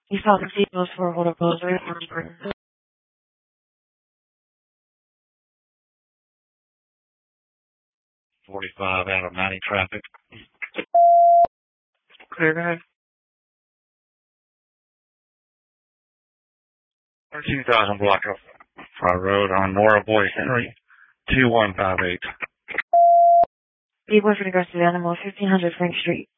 You saw the sequels for Hold Up Closer. 45 out of 90 traffic. Clear, go ahead. 2000 block of Fry Road on Nora Boy Henry, 2158. Be Boyfriend Aggressive Animal, 1500 Frank Street.